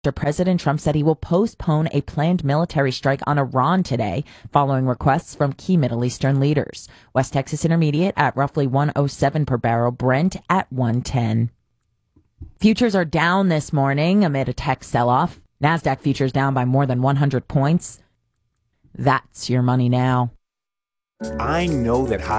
President Trump said he will postpone a planned military strike on Iran today, following requests from key Middle Eastern leaders. West Texas Intermediate at roughly 107 per barrel, Brent at 110. Futures are down this morning amid a tech sell-off. NASDAQ futures down by more than 100 points. That's your money now. I know that